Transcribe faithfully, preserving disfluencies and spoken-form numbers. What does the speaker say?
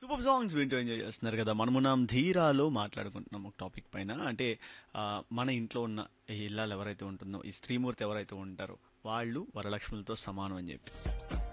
Super songs వింటూ enjoy చేస్తున్నారు కదా. మనమున్నాం ధీరాలో మాట్లాడుకుంటున్నాం ఒక టాపిక్ పైన. అంటే ఆ, మన ఇంట్లో ఉన్న ఈ ఇల్లాలు ఎవరైతే ఉంటుందో, ఈ స్త్రీమూర్తి ఎవరైతే ఉంటారో వాళ్ళు వరలక్ష్ములతో సమానం అని చెప్పి.